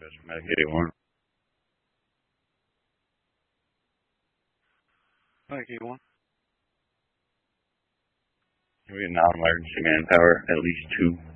Medic 81. Medic 81. We have now emergency manpower, at least 2.